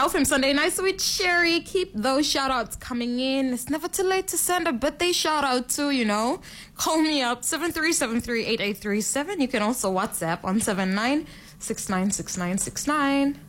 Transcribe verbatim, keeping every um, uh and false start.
L F M Sunday Nights with Sherry. Keep those shout outs coming in. It's never too late to send a birthday shout out too, you know. Call me up seven three seven three eight eight three seven. You can also WhatsApp on seven nine six nine six nine six nine.